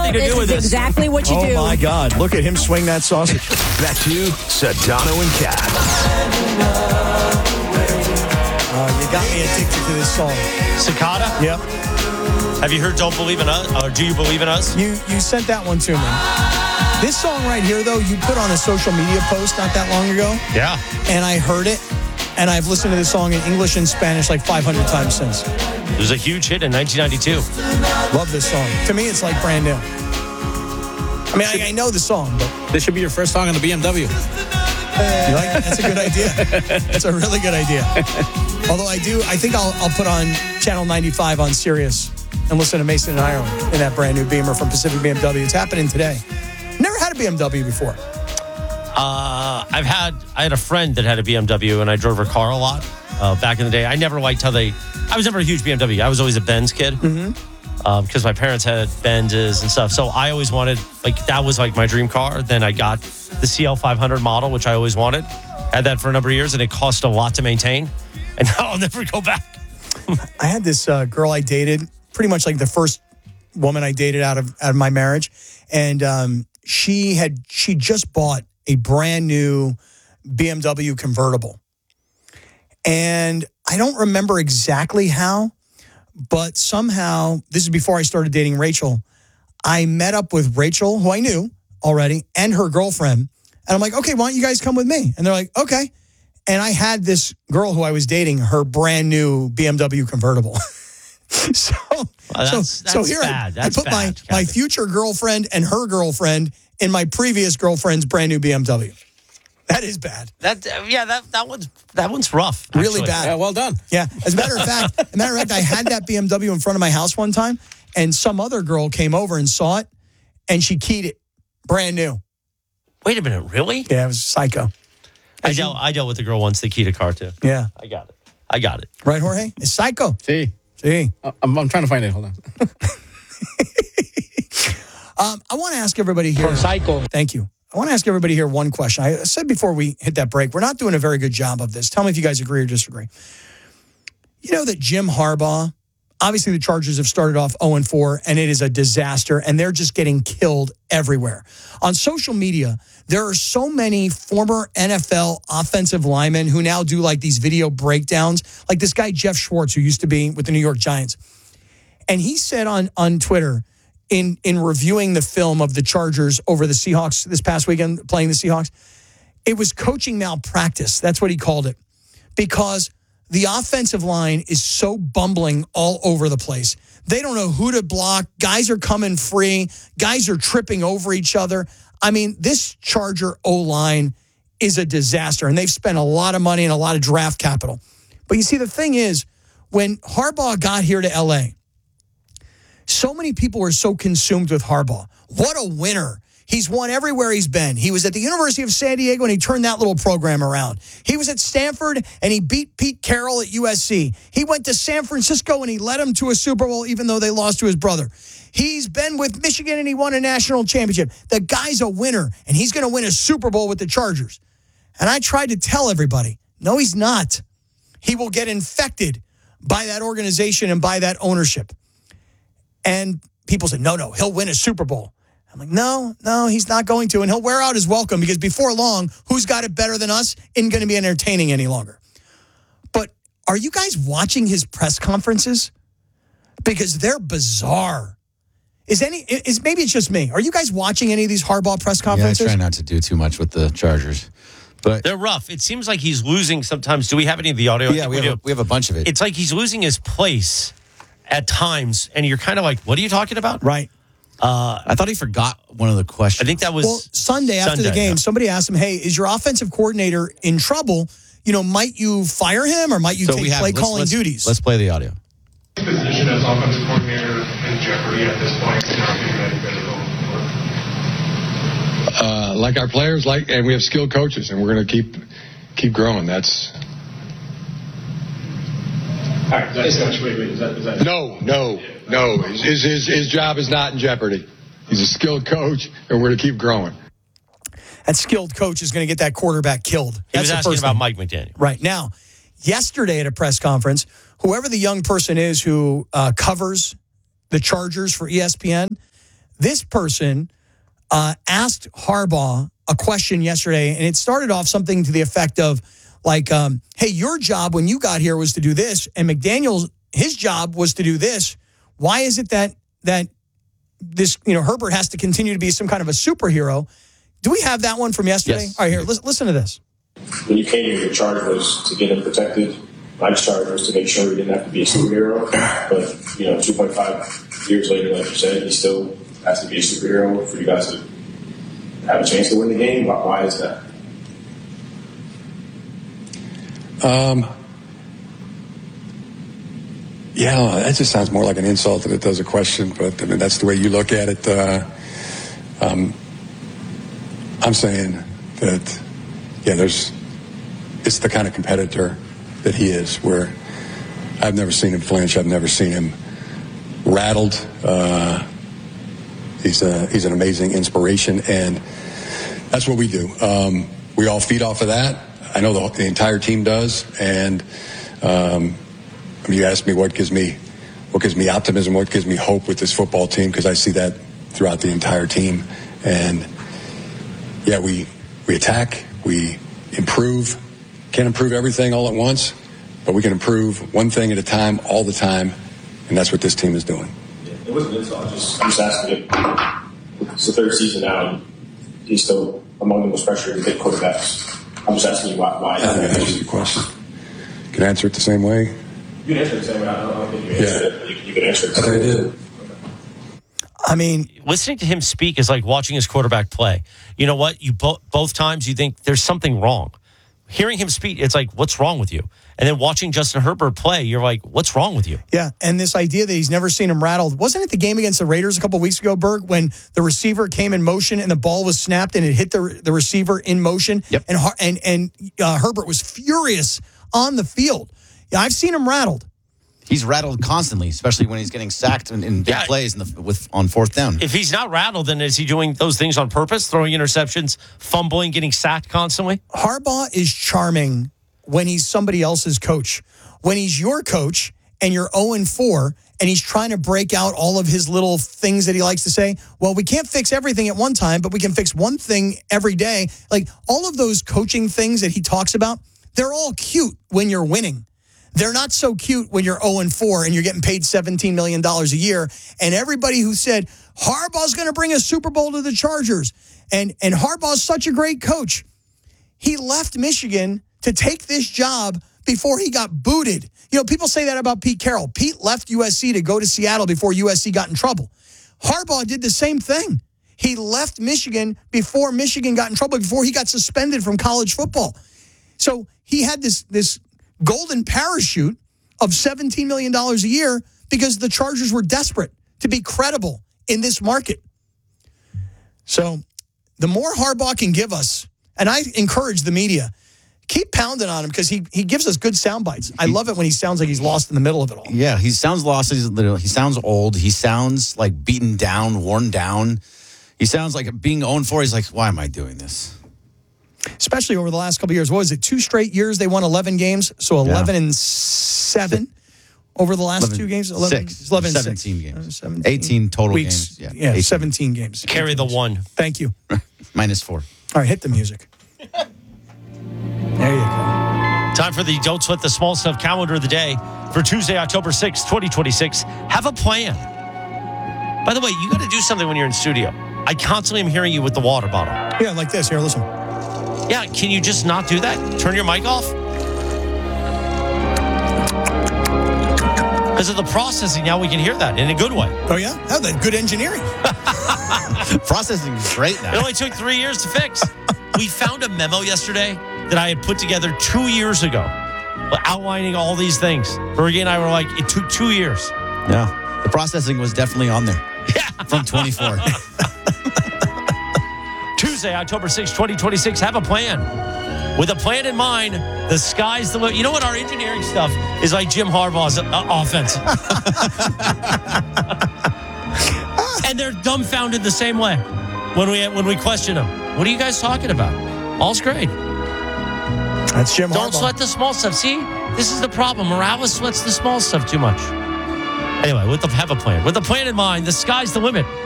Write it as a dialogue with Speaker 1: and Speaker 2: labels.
Speaker 1: nothing to do with
Speaker 2: This is exactly what you do.
Speaker 3: Oh, my God. Look at him swing that sausage.
Speaker 4: Back to Sedano and Kat.
Speaker 3: You got me addicted to this song.
Speaker 1: Cicada?
Speaker 3: Yep.
Speaker 1: Have you heard Don't Believe in Us? Or Do You Believe in Us?
Speaker 3: You sent that one to me. This song right here, though, you put on a social media post not that long ago.
Speaker 1: Yeah.
Speaker 3: And I heard it. And I've listened to this song in English and Spanish like 500 times since.
Speaker 1: It was a huge hit in 1992.
Speaker 3: Love this song. To me, it's like brand new. I mean, I know the song, but...
Speaker 5: This should be your first song on the BMW.
Speaker 3: You like that? That's a good idea. That's a really good idea. Although I think I'll put on Channel 95 on Sirius and listen to Mason and Ireland in that brand new Beamer from Pacific BMW. It's happening today. Never had a BMW before.
Speaker 1: I had a friend that had a BMW, and I drove her car a lot back in the day. I never liked how I was never a huge BMW. I was always a Benz kid because my parents had Benzes and stuff. So I always wanted, that was like my dream car. Then I got the CL500 model, which I always wanted. Had that for a number of years, and it cost a lot to maintain. And now I'll never go back.
Speaker 3: I had this girl I dated, pretty much like the first woman I dated out of my marriage. And she just bought a brand new BMW convertible. And I don't remember exactly how, but somehow, this is before I started dating Rachel, I met up with Rachel, who I knew already, and her girlfriend. And I'm like, okay, why don't you guys come with me? And they're like, okay. And I had this girl who I was dating, her brand new BMW convertible. So here
Speaker 1: bad.
Speaker 3: I put my future girlfriend and her girlfriend in my previous girlfriend's brand new BMW. That is bad.
Speaker 1: That one's rough. Actually.
Speaker 3: Really bad.
Speaker 5: Yeah, well done.
Speaker 3: Yeah. As a matter of fact, I had that BMW in front of my house one time, and some other girl came over and saw it, and she keyed it, brand new.
Speaker 1: Wait a minute, really?
Speaker 3: Yeah, it was psycho.
Speaker 1: I dealt with a girl once that keyed a car too.
Speaker 3: Yeah.
Speaker 1: I got it.
Speaker 3: Right, Jorge? It's psycho.
Speaker 5: See. I'm trying to find it. Hold on.
Speaker 3: I want to ask everybody here.
Speaker 5: Psycho.
Speaker 3: Thank you. I want to ask everybody here one question. I said before we hit that break, we're not doing a very good job of this. Tell me if you guys agree or disagree. You know that Jim Harbaugh, obviously the Chargers have started off 0-4, and it is a disaster, and they're just getting killed everywhere. On social media, there are so many former NFL offensive linemen who now do like these video breakdowns, like this guy Jeff Schwartz, who used to be with the New York Giants. And he said on Twitter, in reviewing the film of the Chargers over the Seahawks this past weekend, playing the Seahawks, it was coaching malpractice. That's what he called it. Because the offensive line is so bumbling all over the place. They don't know who to block. Guys are coming free. Guys are tripping over each other. I mean, this Charger O-line is a disaster, and they've spent a lot of money and a lot of draft capital. But you see, the thing is, when Harbaugh got here to L.A., so many people were so consumed with Harbaugh. What a winner. He's won everywhere he's been. He was at the University of San Diego, and he turned that little program around. He was at Stanford, and he beat Pete Carroll at USC. He went to San Francisco, and he led them to a Super Bowl, even though they lost to his brother. He's been with Michigan, and he won a national championship. The guy's a winner, and he's going to win a Super Bowl with the Chargers. And I tried to tell everybody, no, he's not. He will get infected by that organization and by that ownership. And people said, no, he'll win a Super Bowl. I'm like, no, he's not going to. And he'll wear out his welcome because before long, who's got it better than us isn't going to be entertaining any longer. But are you guys watching his press conferences? Because they're bizarre. Maybe it's just me. Are you guys watching any of these Harbaugh press conferences?
Speaker 6: Yeah, I try not to do too much with the Chargers. But
Speaker 1: they're rough. It seems like he's losing sometimes. Do we have any of the audio?
Speaker 6: Yeah, we have a bunch of it.
Speaker 1: It's like he's losing his place at times, and you're kind of like, what are you talking about?
Speaker 3: Right.
Speaker 6: I thought he forgot one of the questions.
Speaker 1: I think that was
Speaker 3: Sunday after the game. Yeah. Somebody asked him, hey, is your offensive coordinator in trouble? Might you fire him or might you take play calling duties?
Speaker 6: Let's play the audio.
Speaker 7: Position as offensive coordinator in jeopardy at this point.
Speaker 8: Like our players, and we have skilled coaches, and we're going to keep growing. That's.
Speaker 7: All right, wait. Is that...
Speaker 8: No. His job is not in jeopardy. He's a skilled coach, and we're going to keep growing.
Speaker 3: That skilled coach is going to get that quarterback killed.
Speaker 1: He was asking about Mike McDaniel.
Speaker 3: Right. Now, yesterday at a press conference, whoever the young person is who covers the Chargers for ESPN, This person asked Harbaugh a question yesterday, and it started off something to the effect of, like, hey, your job when you got here was to do this, and McDaniels, his job was to do this. Why is it that this, Herbert has to continue to be some kind of a superhero? Do we have that one from yesterday?
Speaker 6: Yes.
Speaker 3: All right, here, listen to this.
Speaker 7: When you came here, your charge was to get him protected. My charge was to make sure he didn't have to be a superhero. But, 2.5 years later, like you said, he still has to be a superhero for you guys to have a chance to win the game. Why is that?
Speaker 8: Yeah, that just sounds more like an insult than it does a question. But, I mean, that's the way you look at it. I'm saying that, it's the kind of competitor that he is, where I've never seen him flinch. I've never seen him rattled. He's an amazing inspiration, and that's what we do. We all feed off of that. I know the entire team does, and you asked me what gives me optimism, what gives me hope with this football team, because I see that throughout the entire team. And we attack, we improve. Can't improve everything all at once, but we can improve one thing at a time, all the time, and that's what this team is doing.
Speaker 7: It wasn't an insult. I'm just asking him. It's the third season now, and he's still among the most frustrated quarterbacks. I'm just asking you why.
Speaker 8: I think that's a good question. Can I answer it the same way?
Speaker 7: You can answer it the same way. I don't think you answered it. You can answer it the same way.
Speaker 8: I did.
Speaker 3: I mean,
Speaker 1: listening to him speak is like watching his quarterback play. You know what? You both times you think there's something wrong. Hearing him speak, it's like, what's wrong with you? And then watching Justin Herbert play, you're like, what's wrong with you?
Speaker 3: Yeah, and this idea that he's never seen him rattled. Wasn't it the game against the Raiders a couple of weeks ago, Berg, when the receiver came in motion and the ball was snapped and it hit the receiver in motion?
Speaker 6: Yep.
Speaker 3: And Herbert was furious on the field. Yeah, I've seen him rattled.
Speaker 6: He's rattled constantly, especially when he's getting sacked in big plays on fourth down.
Speaker 1: If he's not rattled, then is he doing those things on purpose, throwing interceptions, fumbling, getting sacked constantly?
Speaker 3: Harbaugh is charming when he's somebody else's coach. When he's your coach and you're 0-4 and he's trying to break out all of his little things that he likes to say, well, we can't fix everything at one time, but we can fix one thing every day. Like all of those coaching things that he talks about, they're all cute when you're winning. They're not so cute when you're 0-4 and you're getting paid $17 million a year. And everybody who said, Harbaugh's going to bring a Super Bowl to the Chargers, and Harbaugh's such a great coach. He left Michigan to take this job before he got booted. People say that about Pete Carroll. Pete left USC to go to Seattle before USC got in trouble. Harbaugh did the same thing. He left Michigan before Michigan got in trouble, before he got suspended from college football. So he had this golden parachute of $17 million a year because the Chargers were desperate to be credible in this market. So the more Harbaugh can give us, and I encourage the media, keep pounding on him because he gives us good sound bites. I love it when he sounds like he's lost in the middle of it all.
Speaker 6: Yeah, he sounds lost. He sounds old. He sounds like beaten down, worn down. He sounds like being 0-4. He's like, why am I doing this?
Speaker 3: Especially over the last couple of years. What was it? 2 straight years they won 11 games. So 11-7 over the last 2 games.
Speaker 6: 17 games. 17. 18 total
Speaker 3: weeks.
Speaker 6: games.
Speaker 3: Yeah, 17 games.
Speaker 1: Carry the one.
Speaker 3: Thank you.
Speaker 6: -4.
Speaker 3: All right, hit the music. There you go.
Speaker 1: Time for the Don't Sweat the Small Stuff calendar of the day for Tuesday, October 6th, 2026. Have a plan. By the way, you got to do something when you're in studio. I constantly am hearing you with the water bottle.
Speaker 3: Yeah, like this. Here, listen.
Speaker 1: Yeah, can you just not do that? Turn your mic off? Because of the processing, now we can hear that in a good way.
Speaker 3: Oh, yeah? Oh, that's good engineering.
Speaker 6: Processing is great now.
Speaker 1: It only took 3 years to fix. We found a memo yesterday that I had put together 2 years ago, outlining all these things. Bergie and I were like, it took 2 years.
Speaker 6: Yeah, the processing was definitely on there.
Speaker 1: Yeah.
Speaker 6: From 24.
Speaker 1: Tuesday, October 6th, 2026. Have a plan. With a plan in mind, the sky's the limit. You know what? Our engineering stuff is like Jim Harbaugh's offense. And they're dumbfounded the same way when we question them. What are you guys talking about? All's great.
Speaker 3: That's Jim Harbaugh.
Speaker 1: Don't sweat the small stuff. See, this is the problem. Morales sweats the small stuff too much. Anyway, have a plan. With a plan in mind, the sky's the limit.